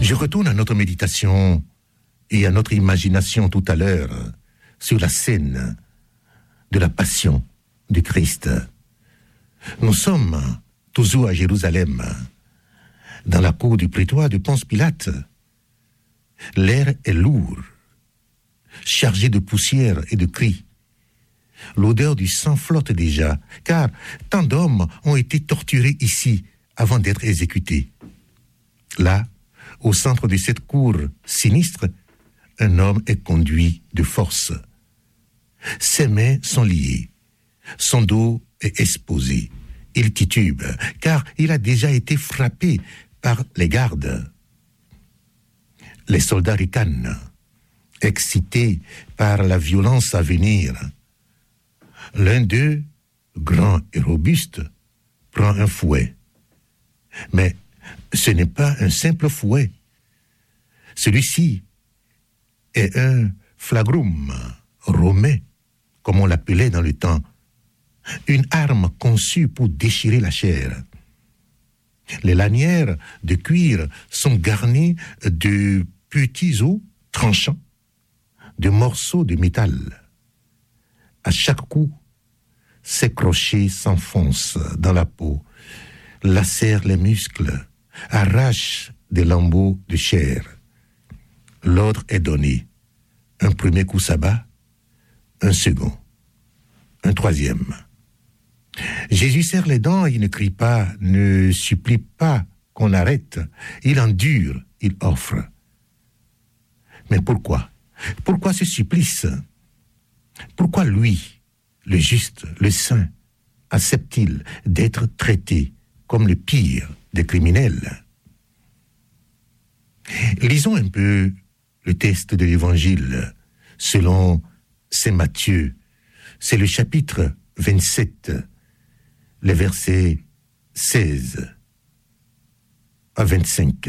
Je retourne à notre méditation et à notre imagination tout à l'heure sur la scène de la passion du Christ. Nous sommes toujours à Jérusalem, dans la cour du prétoire de Ponce Pilate. L'air est lourd, chargé de poussière et de cris. L'odeur du sang flotte déjà, car tant d'hommes ont été torturés ici avant d'être exécutés. Là, au centre de cette cour sinistre, un homme est conduit de force. Ses mains sont liées, son dos est exposé. Il titube, car il a déjà été frappé par les gardes. Les soldats ricanent, excités par la violence à venir. L'un d'eux, grand et robuste, prend un fouet. Mais ce n'est pas un simple fouet. Celui-ci est un flagrum romain, comme on l'appelait dans le temps, une arme conçue pour déchirer la chair. Les lanières de cuir sont garnies de petits os tranchants, de morceaux de métal. À chaque coup, ces crochets s'enfoncent dans la peau, lacèrent les muscles, arrachent des lambeaux de chair. L'ordre est donné. Un premier coup s'abat, un second, un troisième. Jésus serre les dents, il ne crie pas, ne supplie pas qu'on arrête. Il endure, il offre. Mais pourquoi? Pourquoi ce supplice? Pourquoi lui, le juste, le saint, accepte-t-il d'être traité comme le pire des criminels? Lisons un peu le texte de l'Évangile selon saint Matthieu. C'est le chapitre 27, les versets 16 à 25.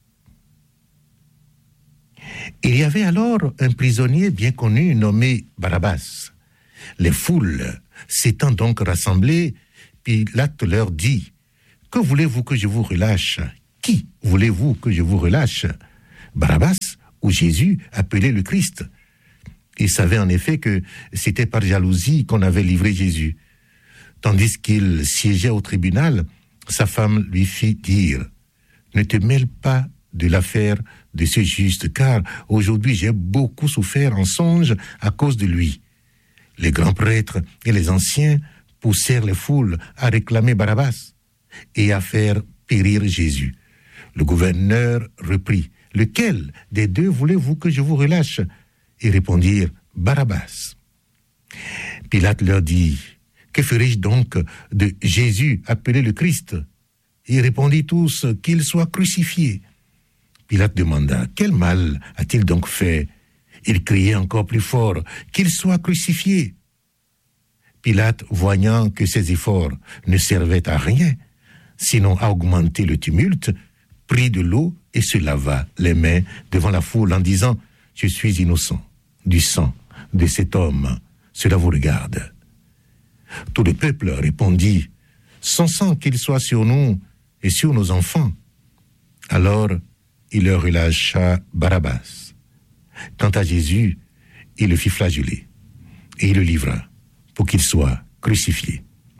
Il y avait alors un prisonnier bien connu nommé Barabbas. Les foules s'étant donc rassemblées, Pilate leur dit: « Que voulez-vous que je vous relâche? Qui voulez-vous que je vous relâche? Barabbas ou Jésus, appelé le Christ ?» Il savait en effet que c'était par jalousie qu'on avait livré Jésus. Tandis qu'il siégeait au tribunal, sa femme lui fit dire: « Ne te mêle pas de l'affaire de ce juste, car aujourd'hui j'ai beaucoup souffert en songe à cause de lui. » Les grands prêtres et les anciens poussèrent les foules à réclamer Barabbas et à faire périr Jésus. Le gouverneur reprit: « Lequel des deux voulez-vous que je vous relâche ?» Ils répondirent: « Barabbas. » Pilate leur dit: « Que ferai-je donc de Jésus appelé le Christ ?» Ils répondirent tous: « Qu'il soit crucifié. » Pilate demanda: « Quel mal a-t-il donc fait ?» Il criait encore plus fort: « Qu'il soit crucifié. » Pilate, voyant que ses efforts ne servaient à rien, sinon à augmenter le tumulte, prit de l'eau et se lava les mains devant la foule en disant: « Je suis innocent du sang de cet homme, cela vous regarde. » Tout le peuple répondit: « Son sang qu'il soit sur nous et sur nos enfants. » Alors il leur relâcha Barabbas. Quant à Jésus, il le fit flageller et il le livra pour qu'il soit crucifié.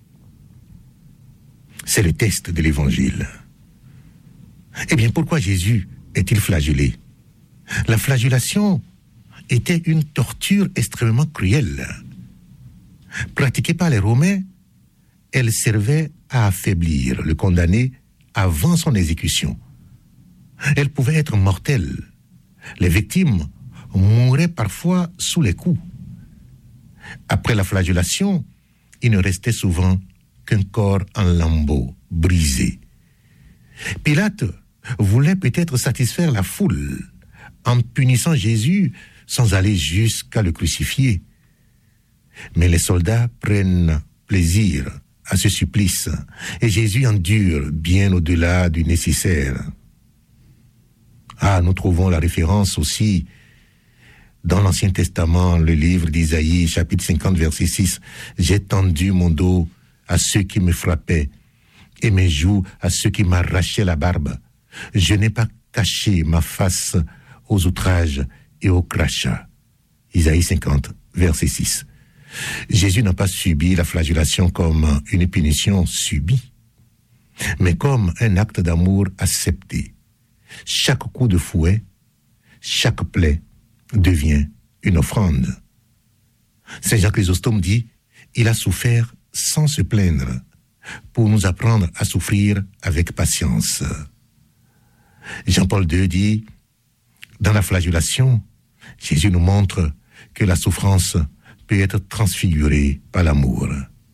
C'est le texte de l'Évangile. Eh bien, pourquoi Jésus est-il flagellé? La flagellation était une torture extrêmement cruelle. Pratiquée par les Romains, elle servait à affaiblir le condamné avant son exécution. Elle pouvait être mortelle. Les victimes mouraient parfois sous les coups. Après la flagellation, il ne restait souvent qu'un corps en lambeaux, brisé. Pilate voulait peut-être satisfaire la foule en punissant Jésus sans aller jusqu'à le crucifier. Mais les soldats prennent plaisir à ce supplice et Jésus endure bien au-delà du nécessaire. Nous trouvons la référence aussi dans l'Ancien Testament, le livre d'Isaïe, chapitre 50, verset 6. « J'ai tendu mon dos à ceux qui me frappaient et mes joues à ceux qui m'arrachaient la barbe. Je n'ai pas caché ma face aux outrages et aux crachats. Isaïe 50, verset 6. Jésus n'a pas subi la flagellation comme une punition subie, mais comme un acte d'amour accepté. Chaque coup de fouet, chaque plaie devient une offrande. Saint Jean Chrysostome dit « Il a souffert sans se plaindre, pour nous apprendre à souffrir avec patience. » Jean-Paul II dit « Dans la flagellation, Jésus nous montre que la souffrance peut être transfigurée par l'amour. »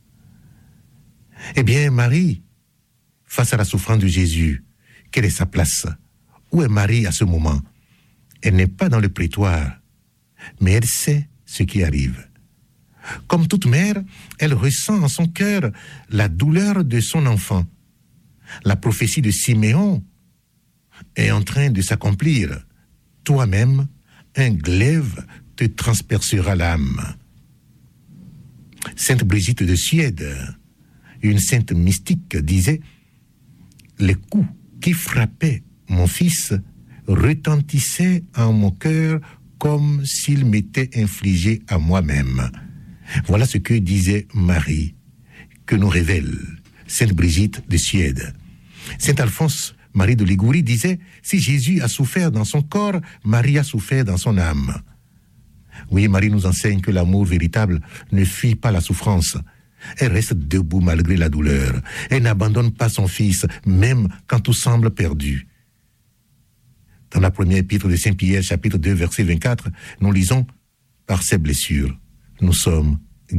Eh bien, Marie, face à la souffrance de Jésus, quelle est sa place? Où est Marie à ce moment? Elle n'est pas dans le prétoire, mais elle sait ce qui arrive. Comme toute mère, elle ressent en son cœur la douleur de son enfant. La prophétie de Siméon est en train de s'accomplir. Toi-même, un glaive te transpercera l'âme. Sainte Brigitte de Suède, une sainte mystique, disait « Les coups qui frappaient mon fils retentissaient en mon cœur comme s'ils m'étaient infligés à moi-même. » Voilà ce que disait Marie, que nous révèle Sainte Brigitte de Suède. Saint Alphonse Marie de Ligurie disait « Si Jésus a souffert dans son corps, Marie a souffert dans son âme. » Oui, Marie nous enseigne que l'amour véritable ne fuit pas la souffrance. Elle reste debout malgré la douleur. Elle n'abandonne pas son fils, même quand tout semble perdu. Dans la première épître de Saint Pierre, chapitre 2, verset 24, nous lisons « Par ses blessures, nous sommes guéris. »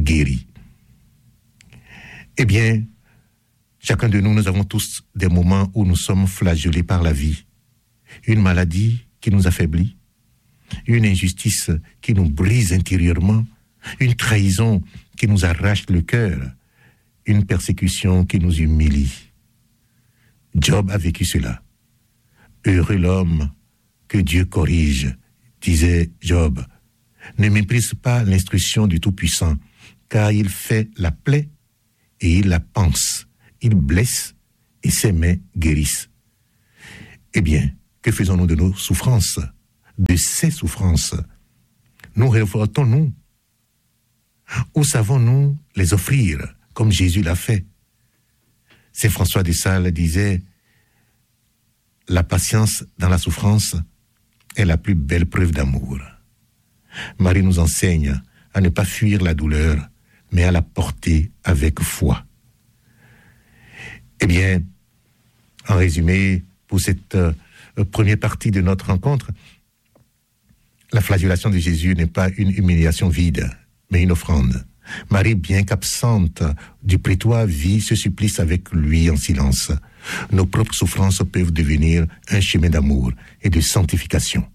Eh bien, chacun de nous, nous avons tous des moments où nous sommes flagellés par la vie. Une maladie qui nous affaiblit, une injustice qui nous brise intérieurement, une trahison qui nous arrache le cœur, une persécution qui nous humilie. Job a vécu cela. Heureux l'homme que Dieu corrige, disait Job. Ne méprise pas l'instruction du Tout-Puissant, car il fait la plaie et il la panse. Il blesse et ses mains guérissent. Eh bien, que faisons-nous de nos souffrances, de ces souffrances? Nous révoltons-nous? Ou savons-nous les offrir, comme Jésus l'a fait? Saint François de Sales disait « La patience dans la souffrance est la plus belle preuve d'amour. » Marie nous enseigne à ne pas fuir la douleur, mais à la porter avec foi. Eh bien, en résumé, pour cette première partie de notre rencontre, la flagellation de Jésus n'est pas une humiliation vide, mais une offrande. Marie, bien qu'absente du prétoire, vit ce supplice avec lui en silence. Nos propres souffrances peuvent devenir un chemin d'amour et de sanctification.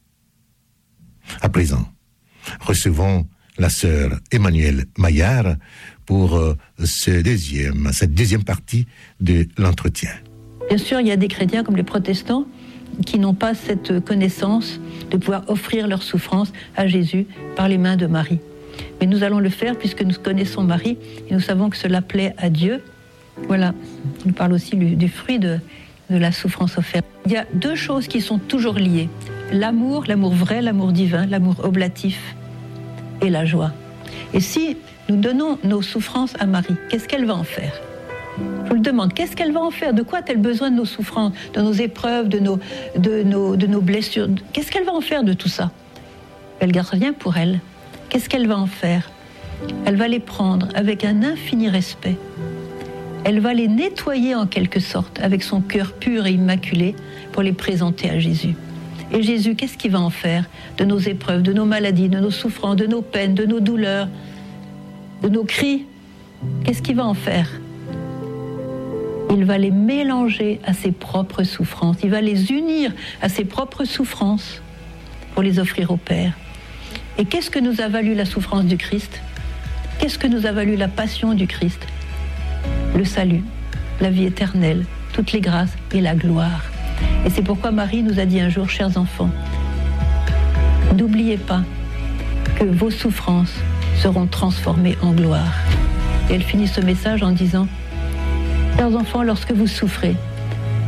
À présent, recevons la sœur Emmanuelle Maillard pour cette deuxième partie de l'entretien. Bien sûr, il y a des chrétiens comme les protestants qui n'ont pas cette connaissance de pouvoir offrir leur souffrance à Jésus par les mains de Marie. Mais nous allons le faire puisque nous connaissons Marie et nous savons que cela plaît à Dieu. Voilà, il parle aussi du fruit de la souffrance offerte. Il y a deux choses qui sont toujours liées. L'amour vrai, l'amour divin, l'amour oblatif et la joie. Et si nous donnons nos souffrances à Marie, qu'est-ce qu'elle va en faire? Je vous le demande, qu'est-ce qu'elle va en faire? De quoi a-t-elle besoin de nos souffrances, de nos épreuves, de nos blessures? Qu'est-ce qu'elle va en faire de tout ça? Elle garde rien pour elle. Qu'est-ce qu'elle va en faire? Elle va les prendre avec un infini respect. Elle va les nettoyer en quelque sorte avec son cœur pur et immaculé pour les présenter à Jésus. Et Jésus, qu'est-ce qu'il va en faire de nos épreuves, de nos maladies, de nos souffrances, de nos peines, de nos douleurs, de nos cris? Qu'est-ce qu'il va en faire? Il va les mélanger à ses propres souffrances. Il va les unir à ses propres souffrances pour les offrir au Père. Et qu'est-ce que nous a valu la souffrance du Christ? Qu'est-ce que nous a valu la passion du Christ? Le salut, la vie éternelle, toutes les grâces et la gloire. Et c'est pourquoi Marie nous a dit un jour, chers enfants, n'oubliez pas que vos souffrances seront transformées en gloire. Et elle finit ce message en disant, chers enfants, lorsque vous souffrez,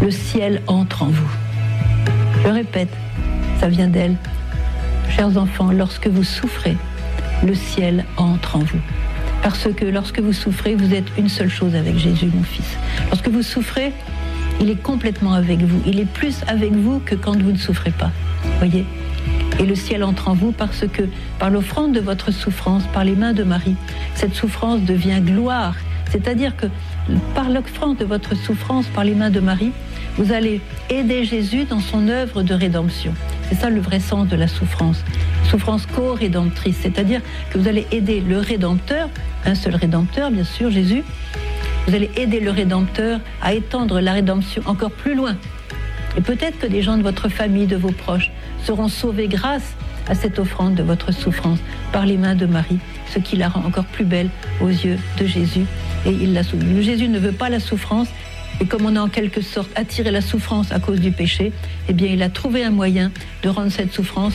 le ciel entre en vous. Je répète, ça vient d'elle. Chers enfants, lorsque vous souffrez, le ciel entre en vous. Parce que lorsque vous souffrez, vous êtes une seule chose avec Jésus, mon fils. Lorsque vous souffrez, il est complètement avec vous. Il est plus avec vous que quand vous ne souffrez pas. Voyez ? Et le ciel entre en vous parce que, par l'offrande de votre souffrance, par les mains de Marie, cette souffrance devient gloire. C'est-à-dire que, par l'offrande de votre souffrance, par les mains de Marie, vous allez aider Jésus dans son œuvre de rédemption. C'est ça le vrai sens de la souffrance. Souffrance co-rédemptrice, c'est-à-dire que vous allez aider le Rédempteur, un seul Rédempteur, bien sûr, Jésus. Vous allez aider le Rédempteur à étendre la rédemption encore plus loin. Et peut-être que des gens de votre famille, de vos proches, seront sauvés grâce à cette offrande de votre souffrance par les mains de Marie, ce qui la rend encore plus belle aux yeux de Jésus. Et il la sauve. Jésus ne veut pas la souffrance, et comme on a en quelque sorte attiré la souffrance à cause du péché, eh bien il a trouvé un moyen de rendre cette souffrance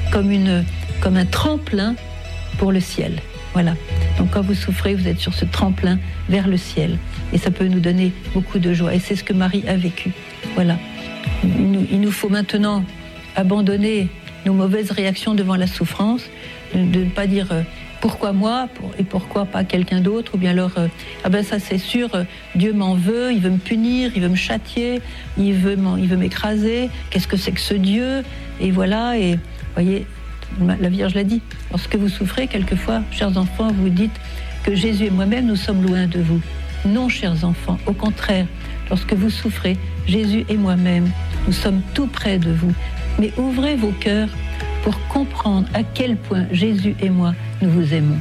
comme un tremplin pour le ciel. Voilà. Donc quand vous souffrez, vous êtes sur ce tremplin vers le ciel. Et ça peut nous donner beaucoup de joie. Et c'est ce que Marie a vécu. Voilà. Il nous faut maintenant abandonner nos mauvaises réactions devant la souffrance, de ne pas dire pourquoi moi et pourquoi pas quelqu'un d'autre, ou bien alors ah ben ça c'est sûr, Dieu m'en veut, il veut me punir, il veut me châtier, il veut m'écraser, qu'est-ce que c'est que ce Dieu? Et voilà, et voyez, la Vierge l'a dit, lorsque vous souffrez, quelquefois, chers enfants, vous dites que Jésus et moi-même, nous sommes loin de vous. Non, chers enfants, au contraire, lorsque vous souffrez, Jésus et moi-même, nous sommes tout près de vous. Mais ouvrez vos cœurs pour comprendre à quel point Jésus et moi, nous vous aimons.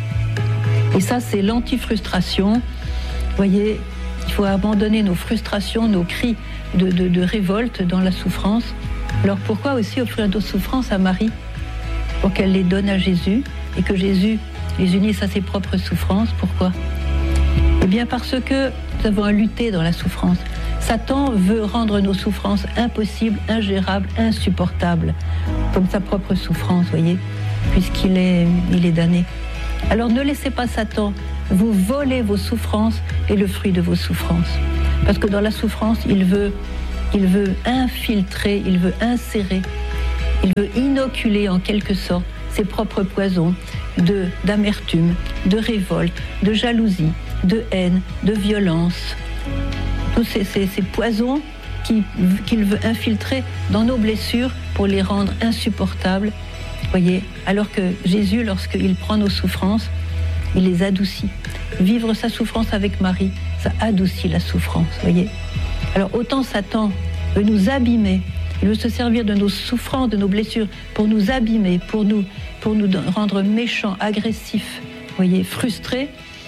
Et ça, c'est l'anti-frustration. Vous voyez, il faut abandonner nos frustrations, nos cris de révolte dans la souffrance. Alors pourquoi aussi offrir nos souffrances à Marie? Pour qu'elle les donne à Jésus et que Jésus les unisse à ses propres souffrances. Pourquoi? Eh bien parce que nous avons à lutter dans la souffrance. Satan veut rendre nos souffrances impossibles, ingérables, insupportables, comme sa propre souffrance, voyez, puisqu'il est damné. Alors ne laissez pas Satan vous voler vos souffrances et le fruit de vos souffrances. Parce que dans la souffrance, il veut infiltrer, il veut insérer, il veut inoculer en quelque sorte ses propres poisons d'amertume, de révolte, de jalousie, de haine, de violence. Tous ces poisons qu'il veut infiltrer dans nos blessures pour les rendre insupportables. Voyez, alors que Jésus, lorsqu'il prend nos souffrances, il les adoucit. Vivre sa souffrance avec Marie, ça adoucit la souffrance, voyez. Alors autant Satan veut nous abîmer, il veut se servir de nos souffrances, de nos blessures, pour nous abîmer, pour nous rendre méchants, agressifs, voyez, frustrés.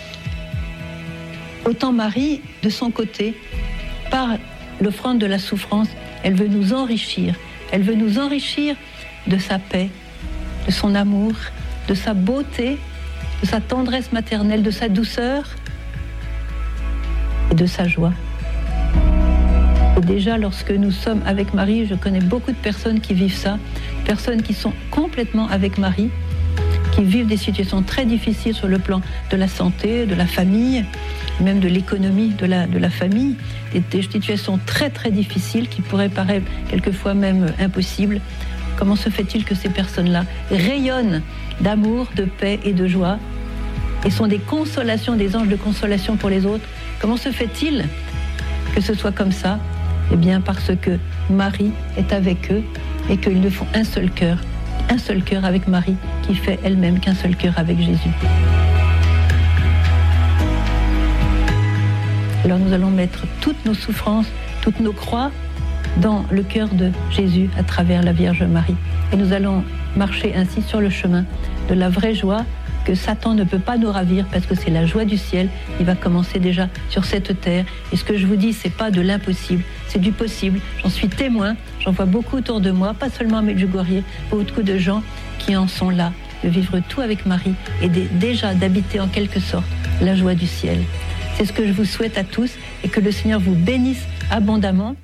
Autant Marie, de son côté, par l'offrande de la souffrance, elle veut nous enrichir. Elle veut nous enrichir de sa paix, de son amour, de sa beauté, de sa tendresse maternelle, de sa douceur et de sa joie. Et déjà, lorsque nous sommes avec Marie, je connais beaucoup de personnes qui vivent ça, personnes qui sont complètement avec Marie, qui vivent des situations très difficiles sur le plan de la santé, de la famille, même de l'économie de la famille, des situations très très difficiles qui pourraient paraître quelquefois même impossibles. Comment se fait-il que ces personnes-là rayonnent d'amour, de paix et de joie et sont des consolations, des anges de consolation pour les autres? Comment se fait-il que ce soit comme ça? Eh bien parce que Marie est avec eux et qu'ils ne font un seul cœur avec Marie qui fait elle-même qu'un seul cœur avec Jésus. Alors nous allons mettre toutes nos souffrances, toutes nos croix dans le cœur de Jésus à travers la Vierge Marie. Et nous allons marcher ainsi sur le chemin de la vraie joie que Satan ne peut pas nous ravir parce que c'est la joie du ciel. Il va commencer déjà sur cette terre. Et ce que je vous dis, c'est pas de l'impossible, c'est du possible. J'en suis témoin, j'en vois beaucoup autour de moi, pas seulement à Medjugorje, beaucoup de gens qui en sont là, de vivre tout avec Marie et déjà d'habiter en quelque sorte la joie du ciel. C'est ce que je vous souhaite à tous et que le Seigneur vous bénisse abondamment.